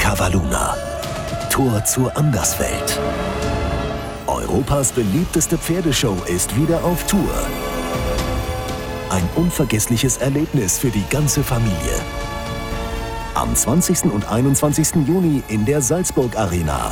Cavalluna. Tor zur Anderswelt. Europas beliebteste Pferdeshow ist wieder auf Tour. Ein unvergessliches Erlebnis für die ganze Familie. Am 20. und 21. Juni in der Salzburg Arena.